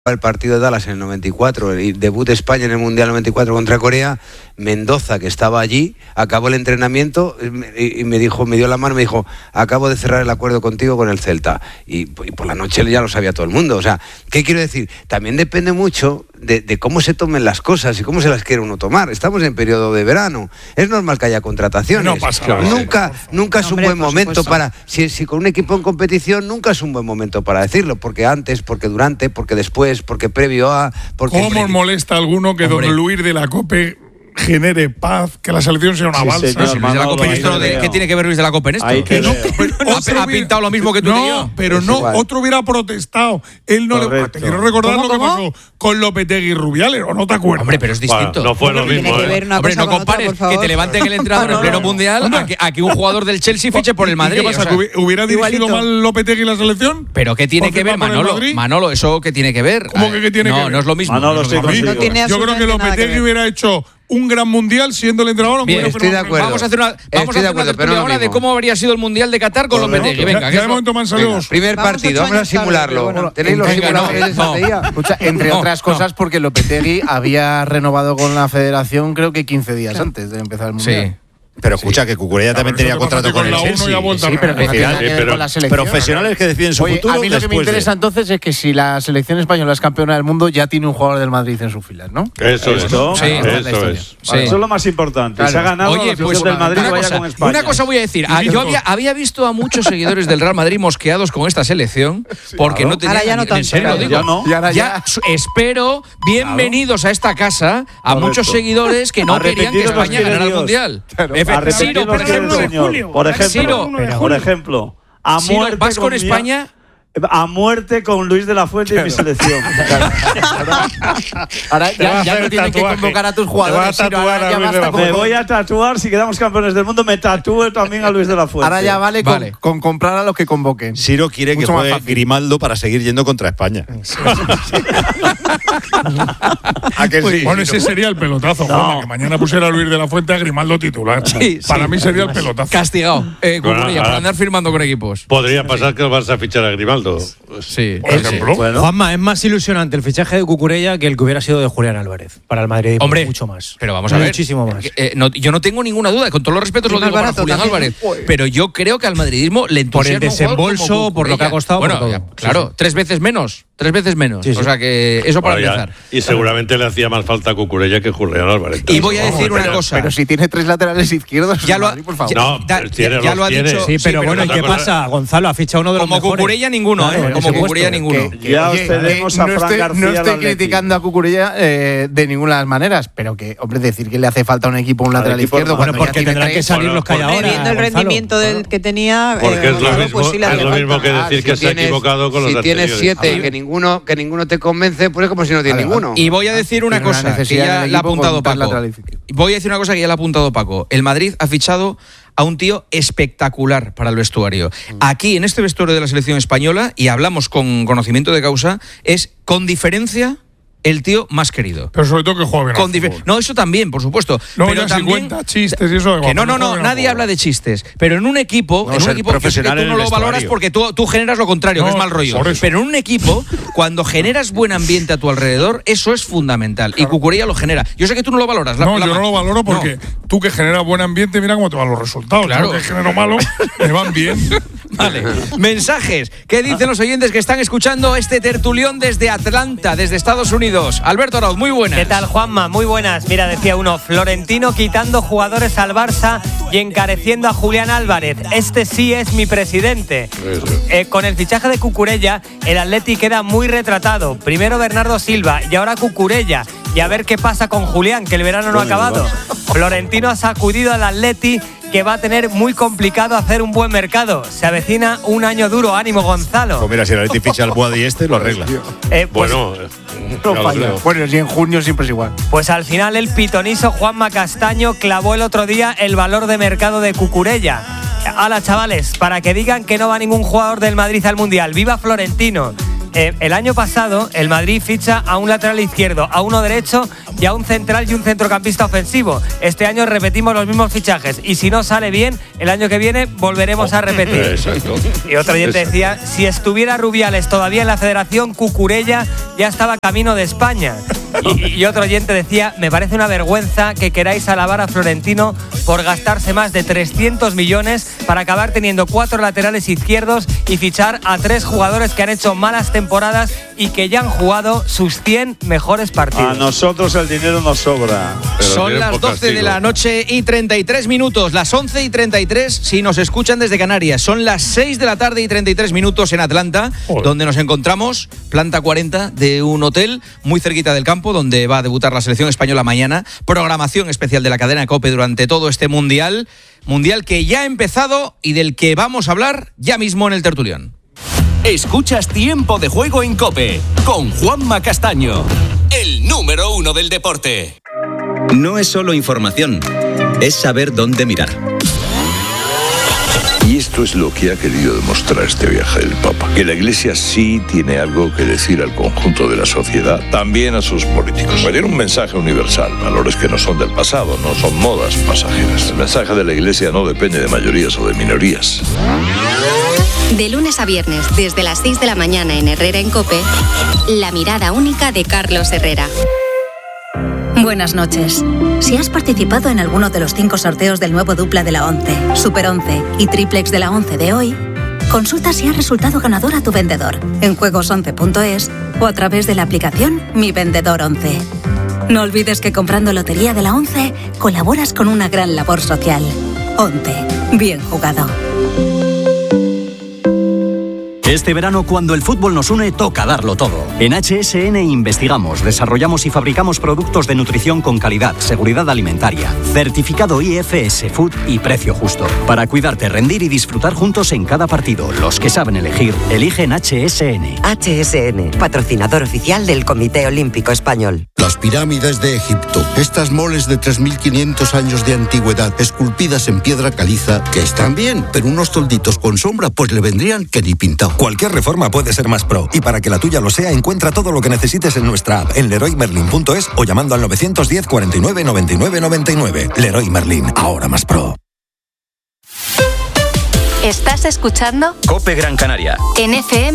el partido de Dallas en el 94, el debut de España en el Mundial 94 contra Corea, Mendoza, que estaba allí, acabó el entrenamiento y me dio la mano y me dijo: acabo de cerrar el acuerdo contigo con el Celta. Y por la noche ya lo sabía todo el mundo. O sea, ¿qué quiero decir? También depende mucho de cómo se tomen las cosas y cómo se las quiere uno tomar. Estamos en periodo de verano. Es normal que haya contrataciones. No pasa nada. Nunca es un buen momento para... Si con un equipo en competición, nunca es un buen momento para decirlo. Porque antes, porque durante, porque después, porque previo a... ¿Cómo molesta a alguno que don Luis de la Cope genere paz, que la selección sea una balsa? ¿Qué tiene que ver Luis de la Cope en esto? Ha pintado lo mismo que tú y yo. Pero no, otro hubiera protestado. Él no le... Te quiero recordar lo que pasó con Lopetegui y Rubiales, ¿o no te acuerdas? Hombre, pero es distinto. Bueno, no fue lo mismo. Hombre, no compares que te levanten el entrenador en pleno mundial a que un jugador del Chelsea fiche por el Madrid. ¿Qué pasa? ¿Hubiera dirigido mal Lopetegui la selección? ¿Pero qué tiene que ver, Manolo? ¿Eso qué tiene que ver? ¿Cómo que qué tiene que ver? No es lo mismo. Yo creo que Lopetegui hubiera hecho un gran mundial siendo el entrenador. Bien, estoy de acuerdo. Vamos a hacer una tertulia ahora de cómo habría sido el mundial de Qatar con Lopetegui. Venga, ya de momento me han salido. Primer partido, vamos a simularlo. ¿Tenéis los simuladores de esa día? Escucha, entre otras cosas, porque Lopetegui había renovado con la federación creo que 15 días antes de empezar el mundial. Sí. Pero escucha, que Cucurella también tenía contrato con el Chelsea. Sí, pero que no tiene que ver con la selección. Profesionales que deciden su futuro. A mí lo que me interesa entonces es que si la selección española es campeona del mundo, ya tiene un jugador del Madrid en sus filas, ¿no? Eso es. Eso es. Eso es lo más importante. Claro. Se ha ganado la selección del Madrid, vaya con España. Una cosa voy a decir. Yo había visto a muchos seguidores del Real Madrid mosqueados con esta selección porque no tenían... Ahora ya no tanto. En serio lo digo. Ya espero, bienvenidos a esta casa, a muchos seguidores que no querían que España ganara el mundial. Ciro, por ejemplo, a muerte vas con España. A muerte con Luis de la Fuente y mi selección. Ahora ya no tienes que convocar a tus jugadores. Me voy a tatuar, si quedamos campeones del mundo, me tatúo también a Luis de la Fuente. Ahora ya vale. Con comprar a los que convoquen. Ciro quiere que juegue Grimaldo para seguir yendo contra España. ¿A que sí? Bueno, ese sería el pelotazo, que mañana pusiera a Luis de la Fuente a Grimaldo titular. Para mí sería el pelotazo. Castigado. Para andar firmando con equipos. Podría pasar que vas a fichar a Grimaldo. Sí, por ejemplo. Bueno. Juanma, es más ilusionante el fichaje de Cucurella que el que hubiera sido de Julián Álvarez para el Madrid. Hombre, mucho más. Pero vamos a ver. Muchísimo más. Yo no tengo ninguna duda, con todos los respetos lo digo para Julián Álvarez. Pero yo creo que al madridismo le entusiasma por el desembolso, por lo que ha costado. Bueno, por todo. Claro, sí. 3 veces menos. O sea que eso para empezar. Y seguramente le hacía más falta a Cucurella que Julián Álvarez. Y voy a decir una cosa. Pero si tiene 3 laterales izquierdos, ya por favor. Ya lo ha dicho. Sí, pero bueno, ¿y qué pasa? Gonzalo ha fichado uno de los mejores. Como Cucurella ninguno, Como Cucurella ninguno. Ya os cedemos a Fran García. No estoy criticando a Cucurella de ninguna de las maneras, pero que, hombre, decir que le hace falta un equipo, un lateral izquierdo. Bueno, porque tendrán que salir los que hay ahora. Viendo el rendimiento del que tenía. Porque es lo mismo que decir que se ha equivocado con los anteriores. Si tienes 7 que ninguno te convence, pues es como si no tiene ninguno. Y voy a decir una cosa que ya le ha apuntado Paco. El Madrid ha fichado a un tío espectacular para el vestuario. Aquí, en este vestuario de la selección española, y hablamos con conocimiento de causa, es con diferencia el tío más querido. Pero sobre todo que juegue bien. No, eso también, por supuesto. No, pero ya también, 50 chistes y eso. No, nadie habla de chistes. Pero en un equipo, profesional tú no lo valoras porque tú generas lo contrario, que es mal rollo. Pero en un equipo, cuando generas buen ambiente a tu alrededor, eso es fundamental. Claro. Y Cucurella lo genera. Yo sé que tú no lo valoras. Yo no lo valoro porque tú que generas buen ambiente, mira cómo te van los resultados. Claro. Yo que genero malo, me van bien. Vale. Mensajes. ¿Qué dicen los oyentes que están escuchando este tertulión desde Atlanta, desde Estados Unidos? Alberto Arauz, muy buenas. ¿Qué tal, Juanma? Muy buenas. Mira, decía uno, Florentino quitando jugadores al Barça y encareciendo a Julián Álvarez. Este sí es mi presidente. Con el fichaje de Cucurella, el Atleti queda muy retratado. Primero Bernardo Silva y ahora Cucurella. Y a ver qué pasa con Julián, que el verano no ha acabado. Florentino ha sacudido al Atleti, que va a tener muy complicado hacer un buen mercado. Se avecina un año duro. Ánimo, Gonzalo. Pues mira, si el Atleti ficha al Boadi lo arregla. Bueno, si en junio siempre es igual. Pues al final el pitoniso Juanma Castaño clavó el otro día el valor de mercado de Cucurella. Hala, chavales, para que digan que no va ningún jugador del Madrid al Mundial. ¡Viva Florentino! el año pasado el Madrid ficha a un lateral izquierdo, a uno derecho y a un central y un centrocampista ofensivo. Este año repetimos los mismos fichajes y si no sale bien, el año que viene volveremos a repetir. Exacto. Y otro oyente decía, si estuviera Rubiales todavía en la federación, Cucurella ya estaba camino de España. Y otro oyente decía, me parece una vergüenza que queráis alabar a Florentino por gastarse más de 300 millones para acabar teniendo 4 laterales izquierdos y fichar a 3 jugadores que han hecho malas temporadas y que ya han jugado sus 100 mejores partidos. A nosotros el dinero nos sobra. Son las 12 de la noche y 33 minutos, las 11 y 33 si nos escuchan desde Canarias. Son las 6 de la tarde y 33 minutos en Atlanta, donde nos encontramos, planta 40 de un hotel muy cerquita del campo, donde va a debutar la selección española mañana. Programación especial de la cadena COPE durante todo este Mundial que ya ha empezado y del que vamos a hablar ya mismo en el tertulión. Escuchas Tiempo de Juego en COPE con Juanma Castaño, el número 1 del deporte. No es solo información, es saber dónde mirar. Y esto es lo que ha querido demostrar este viaje del Papa, que la Iglesia sí tiene algo que decir al conjunto de la sociedad, también a sus políticos. Tiene un mensaje universal, valores que no son del pasado, no son modas pasajeras. El mensaje de la Iglesia no depende de mayorías o de minorías. De lunes a viernes, desde las 6 de la mañana en Herrera en COPE, la mirada única de Carlos Herrera. Buenas noches. Si has participado en alguno de los 5 sorteos del nuevo dupla de la 11, Super 11 y Triplex de la 11 de hoy, consulta si has resultado ganador a tu vendedor en juegos11.es o a través de la aplicación Mi Vendedor 11. No olvides que comprando Lotería de la 11 colaboras con una gran labor social. 11. Bien jugado. Este verano, cuando el fútbol nos une, toca darlo todo. En HSN investigamos, desarrollamos y fabricamos productos de nutrición con calidad, seguridad alimentaria, certificado IFS Food y precio justo. Para cuidarte, rendir y disfrutar juntos en cada partido. Los que saben elegir, eligen HSN. HSN, patrocinador oficial del Comité Olímpico Español. Las pirámides de Egipto. Estas moles de 3.500 años de antigüedad, esculpidas en piedra caliza, que están bien, pero unos tolditos con sombra pues le vendrían que ni pintado. Cualquier reforma puede ser más pro, y para que la tuya lo sea, encuentra todo lo que necesites en nuestra app en leroymerlin.es o llamando al 910 49 99 99. Leroy Merlin, ahora más pro. ¿Estás escuchando? COPE Gran Canaria. En FM